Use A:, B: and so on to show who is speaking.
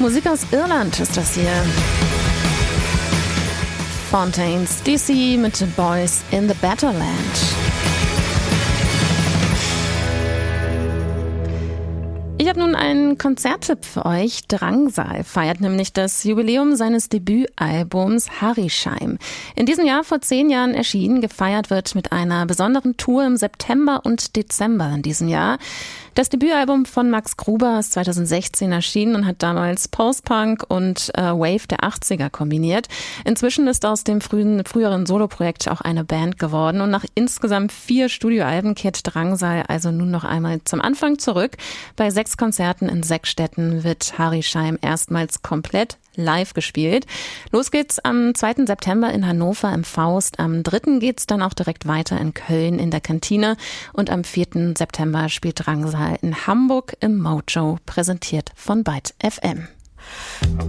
A: Musik aus Irland ist das hier. Fontaines DC mit The Boys in the Better Land. Ich habe nun einen Konzerttipp für euch. Drangsal feiert nämlich das Jubiläum seines Debütalbums Harry-Scheim. In diesem Jahr vor 10 Jahren erschienen. Gefeiert wird mit einer besonderen Tour im September und Dezember in diesem Jahr. Das Debütalbum von Max Gruber ist 2016 erschienen und hat damals Post-Punk und Wave der 80er kombiniert. Inzwischen ist aus dem früheren Soloprojekt auch eine Band geworden und nach insgesamt 4 Studioalben kehrt Drangsal also nun noch einmal zum Anfang zurück. Bei 6 Konzerten in 6 Städten wird Harry-Scheim erstmals komplett live gespielt. Los geht's am 2. September in Hannover im Faust. Am 3. geht's dann auch direkt weiter in Köln in der Kantine. Und am 4. September spielt Drangsal in Hamburg im Mojo, präsentiert von Byte FM.